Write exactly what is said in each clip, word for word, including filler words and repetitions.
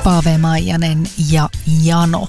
Paave Maijanen ja Jano.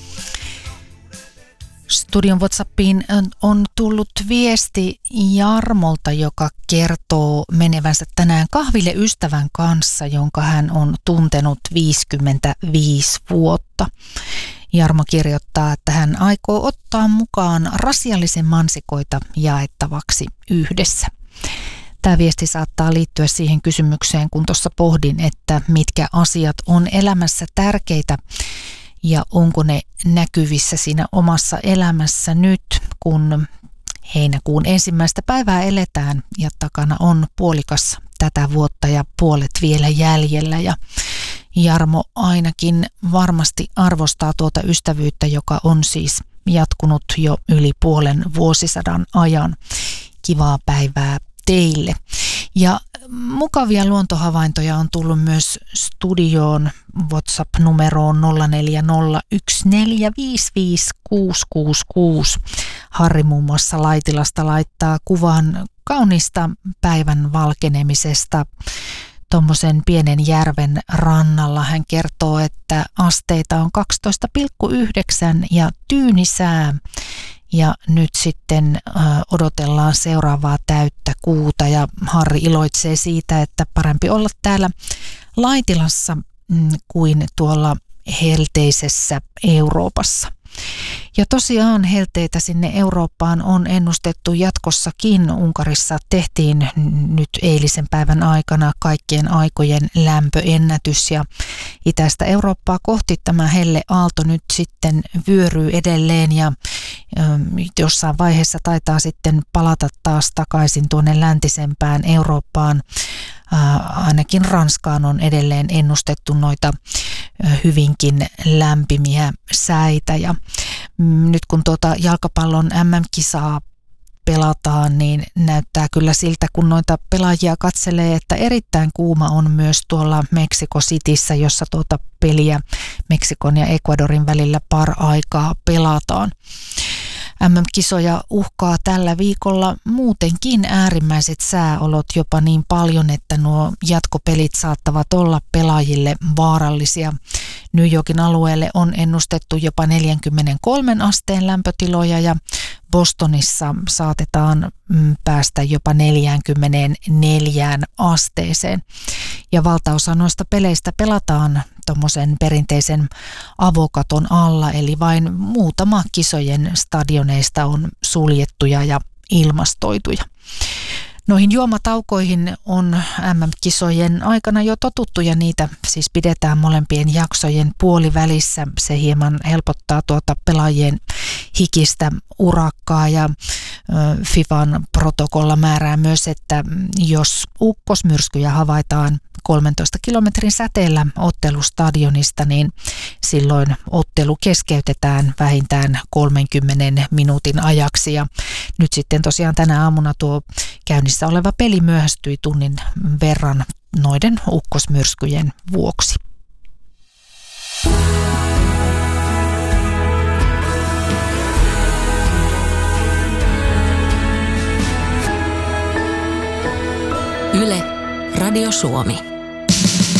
Studion WhatsAppiin on tullut viesti Jarmolta, joka kertoo menevänsä tänään kahville ystävän kanssa, jonka hän on tuntenut viisikymmentäviisi vuotta. Jarmo kirjoittaa, että hän aikoo ottaa mukaan rasiallisen mansikoita jaettavaksi yhdessä. Tämä viesti saattaa liittyä siihen kysymykseen, kun tuossa pohdin, että mitkä asiat on elämässä tärkeitä ja onko ne näkyvissä siinä omassa elämässä nyt, kun heinäkuun ensimmäistä päivää eletään ja takana on puolikas tätä vuotta ja puolet vielä jäljellä. Ja Jarmo ainakin varmasti arvostaa tuota ystävyyttä, joka on siis jatkunut jo yli puolen vuosisadan ajan. Kivaa päivää teille. Ja mukavia luontohavaintoja on tullut myös studioon WhatsApp-numeroon nolla neljä nolla yksi neljä viisi viisi kuusi kuusi kuusi. Harri muun muassa Laitilasta laittaa kuvan kaunista päivän valkenemisesta tuommoisen pienen järven rannalla. Hän kertoo, että asteita on kaksitoista pilkku yhdeksän ja tyyni sää. Ja nyt sitten ö, odotellaan seuraavaa täyttä kuuta ja Harri iloitsee siitä, että parempi olla täällä Laitilassa mm, kuin tuolla helteisessä Euroopassa. Ja tosiaan helteitä sinne Eurooppaan on ennustettu jatkossakin. Unkarissa tehtiin nyt eilisen päivän aikana kaikkien aikojen lämpöennätys ja itäistä Eurooppaa kohti tämä helle aalto nyt sitten vyöryy edelleen ja jossain vaiheessa taitaa sitten palata taas takaisin tuonne läntisempään Eurooppaan. Ainakin Ranskaan on edelleen ennustettu noita hyvinkin lämpimiä säitä. Ja nyt kun tuota jalkapallon M M-kisaa pelataan, niin näyttää kyllä siltä, kun noita pelaajia katselee, että erittäin kuuma on myös tuolla Mexico Cityssä, jossa tuota peliä Meksikon ja Ecuadorin välillä par aikaa pelataan. M M-kisoja uhkaa tällä viikolla muutenkin äärimmäiset sääolot jopa niin paljon, että nuo jatkopelit saattavat olla pelaajille vaarallisia. New Yorkin alueelle on ennustettu jopa neljäkymmentäkolme asteen lämpötiloja ja Bostonissa saatetaan päästä jopa neljäkymmentäneljä asteeseen. Ja valtaosa noista peleistä pelataan tuommoisen perinteisen avokaton alla, eli vain muutama kisojen stadioneista on suljettuja ja ilmastoituja. Noihin juomataukoihin on M M-kisojen aikana jo totuttu ja niitä siis pidetään molempien jaksojen puolivälissä. Se hieman helpottaa tuota pelaajien hikistä urakkaa ja FIFAn protokolla määrää myös, että jos ukkosmyrskyjä havaitaan kolmentoista kilometrin säteellä ottelustadionista, niin silloin ottelu keskeytetään vähintään kolmenkymmenen minuutin ajaksi. Ja nyt sitten tosiaan tänä aamuna tuo käynnissä oleva peli myöhästyi tunnin verran noiden ukkosmyrskyjen vuoksi. Yle, Radio Suomi.